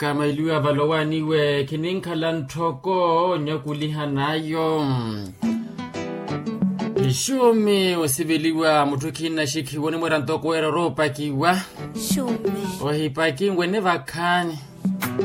kama iliwa valowani we kininkala ntoko nyakuliha nayo Shumi wasibeliwa mutukina shiki woni mwera ntoko era ropa kiwa Shume ohipaki ngwene vakani